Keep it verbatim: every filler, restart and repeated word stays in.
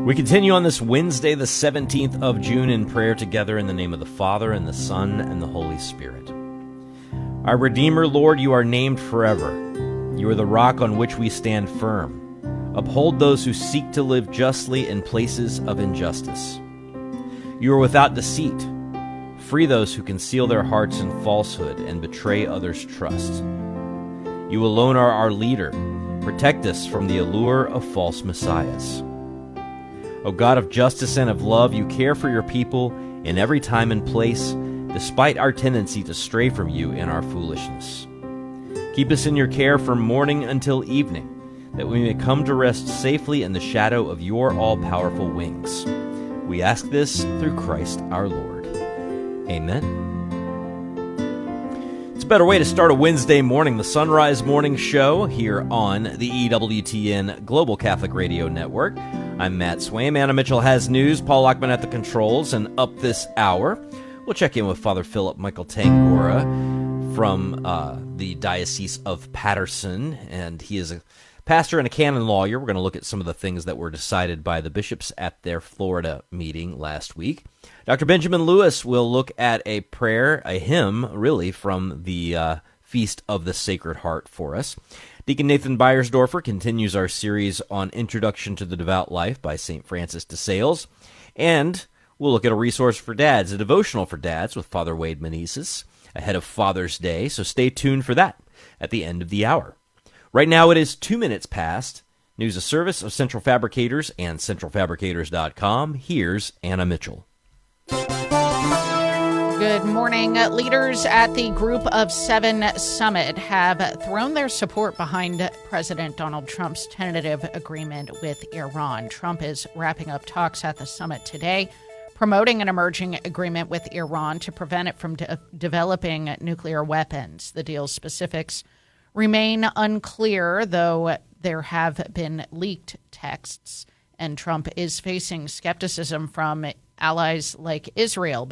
We continue on this Wednesday, the seventeenth of June, in prayer together in the name of the Father, and the Son, and the Holy Spirit. Our Redeemer, Lord, you are named forever. You are the rock on which we stand firm. Uphold those who seek to live justly in places of injustice. You are without deceit. Free those who conceal their hearts in falsehood and betray others' trust. You alone are our leader. Protect us from the allure of false messiahs. O God of justice and of love, you care for your people in every time and place, despite our tendency to stray from you in our foolishness. Keep us in your care from morning until evening, that we may come to rest safely in the shadow of your all-powerful wings. We ask this through Christ our Lord. Amen. It's a better way to start a Wednesday morning, the Sunrise Morning Show here on the E W T N Global Catholic Radio Network. I'm Matt Swaim. Anna Mitchell has news. Paul Lockman at the controls. And up this hour, we'll check in with Father Philip Michael Tangora from uh, the Diocese of Paterson. And he is a pastor and a canon lawyer. We're going to look at some of the things that were decided by the bishops at their Florida meeting last week. Doctor Benjamin Lewis will look at a prayer, a hymn, really, from the uh, Feast of the Sacred Heart for us. Deacon Nathan Beiersdorfer continues our series on Introduction to the Devout Life by Saint Francis de Sales. And we'll look at a resource for dads, a devotional for dads with Father Wade Menezes ahead of Father's Day. So stay tuned for that at the end of the hour. Right now it is two minutes past. News of service of Central Fabricators and central fabricators dot com. Here's Anna Mitchell. Good morning. Leaders at the Group of Seven Summit have thrown their support behind President Donald Trump's tentative agreement with Iran. Trump is wrapping up talks at the summit today, promoting an emerging agreement with Iran to prevent it from de- developing nuclear weapons. The deal's specifics remain unclear, though there have been leaked texts, and Trump is facing skepticism from allies like Israel.